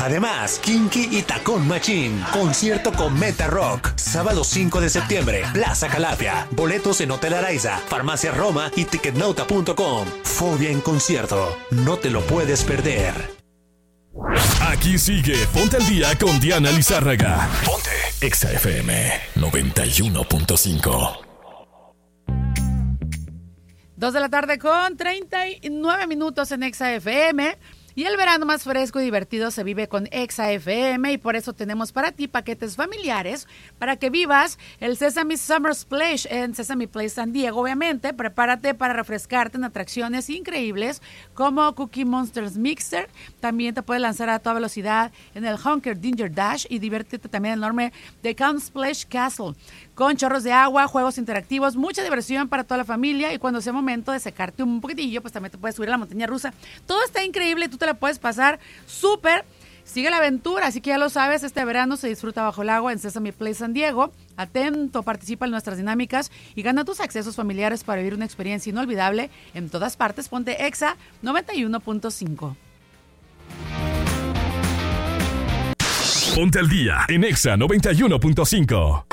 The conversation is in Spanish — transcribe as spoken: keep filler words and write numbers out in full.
Además, Kinky y Tacón Machín. Concierto con Meta Rock. Sábado cinco de septiembre, Plaza Calafia. Boletos en Hotel Araiza, Farmacia Roma y ticketnota punto com. Fobia en concierto. No te lo puedes perder. Aquí sigue Ponte al Día con Diana Lizárraga. Ponte Exa F M noventa y uno punto cinco. Dos de la tarde con treinta y nueve minutos en Exa F M. Y el verano más fresco y divertido se vive con Exa F M y por eso tenemos para ti paquetes familiares para que vivas el Sesame Summer Splash en Sesame Place San Diego. Obviamente, prepárate para refrescarte en atracciones increíbles como Cookie Monsters Mixer. También te puedes lanzar a toda velocidad en el Honker Ginger Dash y divertirte también enorme de Count Splash Castle, con chorros de agua, juegos interactivos, mucha diversión para toda la familia y cuando sea momento de secarte un poquitillo, pues también te puedes subir a la montaña rusa. Todo está increíble, tú te la puedes pasar súper. Sigue la aventura, así que ya lo sabes, este verano se disfruta bajo el agua en Sesame Place San Diego. Atento, participa en nuestras dinámicas y gana tus accesos familiares para vivir una experiencia inolvidable en todas partes. Ponte Exa noventa y uno punto cinco. Ponte al Día en Exa noventa y uno punto cinco.